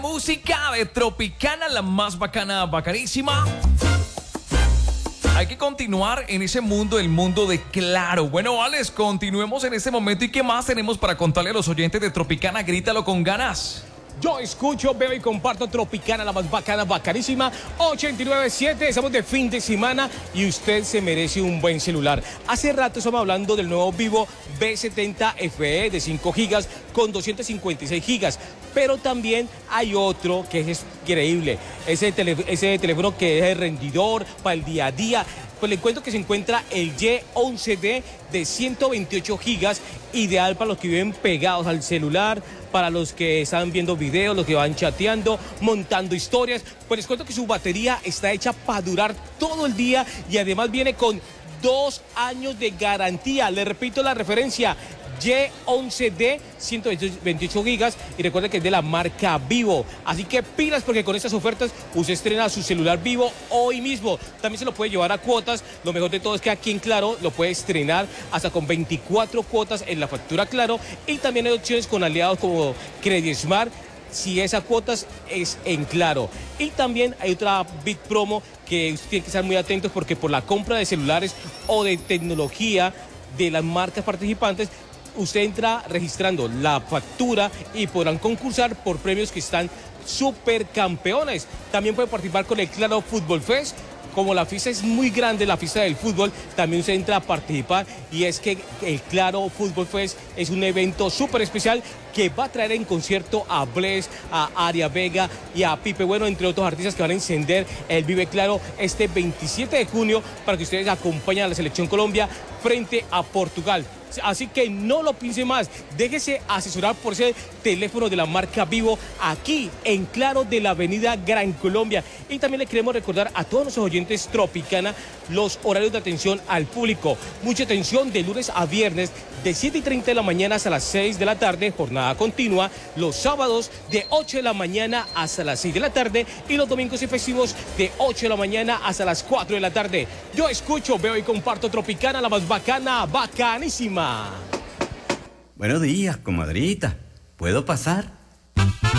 Música de Tropicana, la más bacana, bacanísima. Hay que continuar en ese mundo, el mundo de Claro. Bueno, Alex, continuemos en este momento. ¿Y qué más tenemos para contarle a los oyentes de Tropicana? Grítalo con ganas. Yo escucho, veo y comparto Tropicana, la más bacana, bacanísima, 89.7, estamos de fin de semana y usted se merece un buen celular. Hace rato estamos hablando del nuevo Vivo V70 FE de 5 GB con 256 GB, pero también hay otro que es increíble, ese teléfono que es de rendidor para el día a día. Pues le cuento que se encuentra el Y11D de 128 GB, ideal para los que viven pegados al celular, para los que están viendo videos, los que van chateando, montando historias. Pues les cuento que su batería está hecha para durar todo el día y además viene con 2 años de garantía. Le repito la referencia, Y11D, 128 GB, y recuerde que es de la marca Vivo. Así que pilas, porque con estas ofertas usted estrena su celular Vivo hoy mismo. También se lo puede llevar a cuotas. Lo mejor de todo es que aquí en Claro lo puede estrenar hasta con 24 cuotas en la factura Claro, y también hay opciones con aliados como Credismart, si esa cuotas es en Claro. Y también hay otra Big Promo que usted tiene que estar muy atentos, porque por la compra de celulares o de tecnología de las marcas participantes, usted entra registrando la factura y podrán concursar por premios que están súper campeones. También puede participar con el Claro Fútbol Fest. Como la fiesta es muy grande, la fiesta del fútbol, también usted entra a participar, y es que el Claro Fútbol Fest es un evento súper especial que va a traer en concierto a Bless, a Aria Vega y a Pipe Bueno, entre otros artistas que van a encender el Vive Claro este 27 de junio para que ustedes acompañen a la Selección Colombia frente a Portugal. Así que no lo piense más, déjese asesorar por ese teléfono de la marca Vivo aquí en Claro de la avenida Gran Colombia. Y también le queremos recordar a todos nuestros oyentes Tropicana los horarios de atención al público. Mucha atención de lunes a viernes de 7:30 de la mañana hasta las 6 de la tarde, jornada continua. Los sábados de 8 de la mañana hasta las 6 de la tarde y los domingos y festivos de 8 de la mañana hasta las 4 de la tarde. Yo escucho, veo y comparto Tropicana, la más bacana, bacanísima. Buenos días, comadrita. ¿Puedo pasar?